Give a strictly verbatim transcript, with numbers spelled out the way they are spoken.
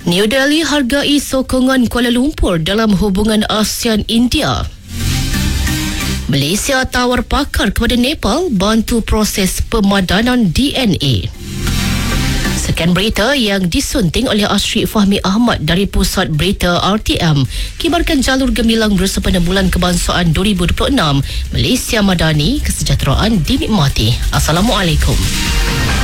New Delhi hargai sokongan Kuala Lumpur dalam hubungan ASEAN-India. Malaysia tawar pakar kepada Nepal bantu proses pemadanan D N A. Sekian berita yang disunting oleh Ashrik Fahmi Ahmad dari Pusat Berita R T M. Kibarkan jalur gemilang bersempena Bulan Kebangsaan dua ribu dua puluh enam. Malaysia Madani, kesejahteraan dinikmati. Assalamualaikum.